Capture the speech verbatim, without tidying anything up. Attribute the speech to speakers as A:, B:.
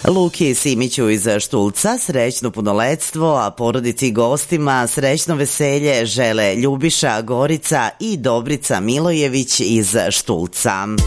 A: Luki Simiću iz Štulca srećno punoletstvo, a porodici i gostima srećno veselje žele Ljubiša, Gorica i Dobrica Milojević iz Štulca.